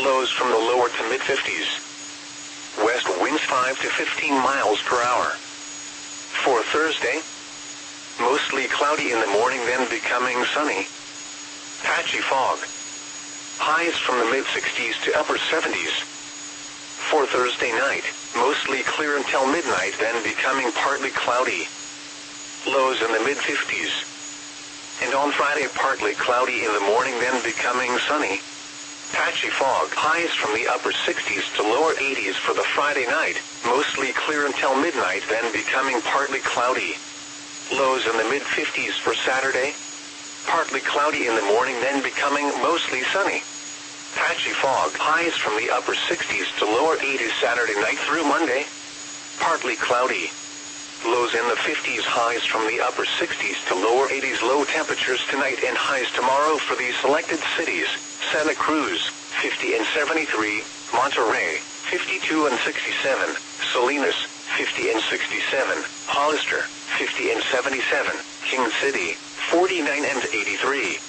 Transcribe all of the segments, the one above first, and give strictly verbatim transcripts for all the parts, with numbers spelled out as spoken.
lows from the lower to mid fifties. West winds five to fifteen miles per hour. For Thursday, mostly cloudy in the morning, then becoming sunny. Patchy fog. Highs from the mid sixties to upper seventies. For Thursday night, mostly clear until midnight, then becoming partly cloudy. Lows in the mid fifties. And on Friday, partly cloudy in the morning, then becoming sunny. Patchy fog. Highs from the upper sixties to lower eighties for the Friday night, mostly clear until midnight, then becoming partly cloudy. Lows in the mid fifties for Saturday. Partly cloudy in the morning, then becoming mostly sunny. Patchy fog. Highs from the upper sixties to lower eighties Saturday night through Monday. Partly cloudy. Lows in the fifties. Highs from the upper sixties to lower eighties. Low temperatures tonight and highs tomorrow for these selected cities: Santa Cruz, fifty and seventy-three, Monterey, fifty-two and sixty-seven, Salinas, fifty and sixty-seven, Hollister, fifty and seventy-seven, King City, forty-nine and eighty-three.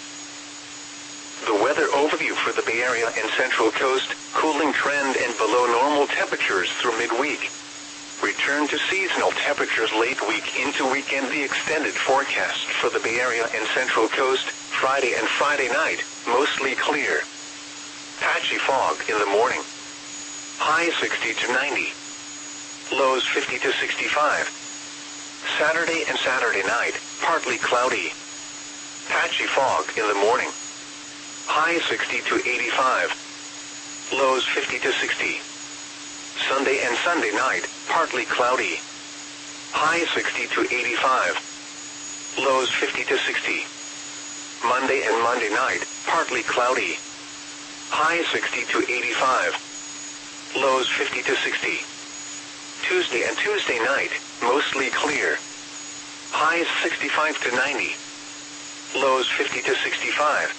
The weather overview for the Bay Area and Central Coast: cooling trend and below normal temperatures through midweek. Return to seasonal temperatures late week into weekend. The extended forecast for the Bay Area and Central Coast: Friday and Friday night, mostly clear. Patchy fog in the morning. High sixty to ninety. Lows fifty to sixty-five. Saturday and Saturday night, partly cloudy. Patchy fog in the morning. High sixty to eighty-five. Lows fifty to sixty. Sunday and Sunday night, partly cloudy. High sixty to eighty-five. Lows fifty to sixty. Monday and Monday night, partly cloudy. High sixty to eighty-five. Lows fifty to sixty. Tuesday and Tuesday night, mostly clear. Highs sixty-five to ninety. Lows fifty to sixty-five.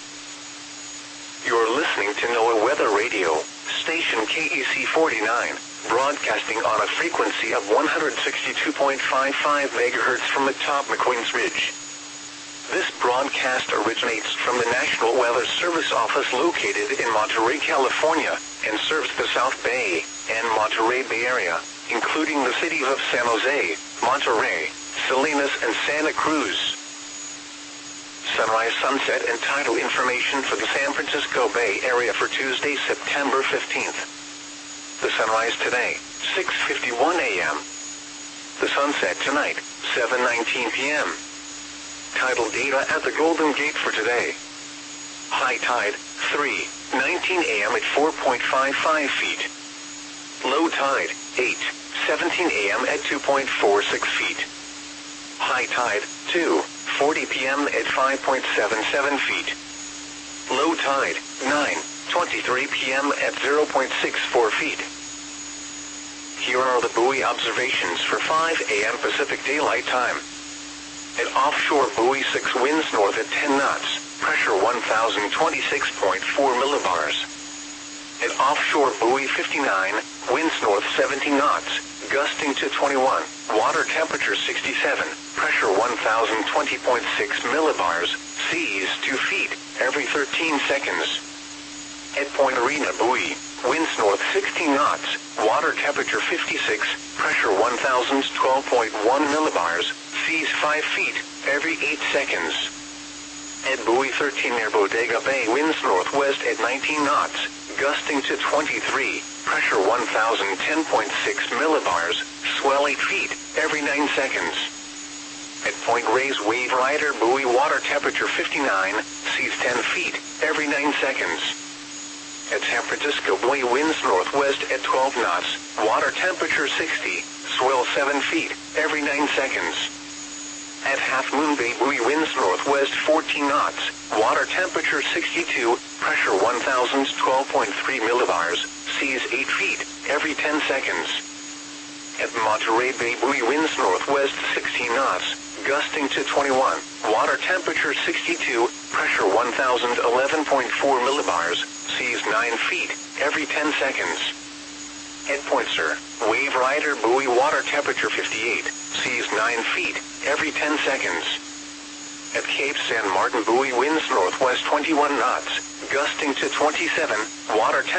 You're listening to NOAA Weather Radio, station K E C forty-nine, broadcasting on a frequency of one hundred sixty-two point five five megahertz from atop McQueen's Ridge. This broadcast originates from the National Weather Service office located in Monterey, California, and serves the South Bay and Monterey Bay Area, including the cities of San Jose, Monterey, Salinas, and Santa Cruz. Sunrise, sunset, and tidal information for the San Francisco Bay Area for Tuesday, September fifteenth. The sunrise today, six fifty-one a m The sunset tonight, seven nineteen p m Tidal data at the Golden Gate for today. High tide, three nineteen a m at four point five five feet. Low tide, eight seventeen a m at two point four six feet. High tide, two forty p m at five point seven seven feet. Low tide, nine twenty-three p m at zero point six four feet. Here are the buoy observations for five a m Pacific Daylight Time. At offshore buoy six, winds north at ten knots, pressure one thousand twenty-six point four millibars. At offshore buoy fifty-nine, winds north seventeen knots, gusting to twenty-one, water temperature sixty-seven, pressure one thousand twenty point six millibars, seas two feet, every thirteen seconds. At Point Arena buoy, winds north sixteen knots, water temperature fifty-six, pressure one thousand twelve point one millibars, seas five feet, every eight seconds. At buoy thirteen near Bodega Bay, winds northwest at nineteen knots, gusting to twenty-three, pressure one thousand ten point six millibars, swell eight feet, every nine seconds. At Point Reyes Wave Rider buoy, water temperature fifty-nine, seas ten feet, every nine seconds. At San Francisco buoy, winds northwest at twelve knots, water temperature sixty, swell seven feet, every nine seconds. At Half Moon Bay buoy, winds northwest fourteen knots, water temperature sixty-two, pressure one thousand twelve point three millibars, seas eight feet, every ten seconds. At Monterey Bay buoy, winds northwest sixteen knots, gusting to twenty-one, water temperature sixty-two, pressure one thousand eleven point four millibars, seas nine feet, every ten seconds. At Point Sur, Wave Rider buoy, water temperature fifty-eight, seas nine feet, every ten seconds. At Cape San Martin buoy, winds northwest twenty-one knots, gusting to twenty-seven, water temperature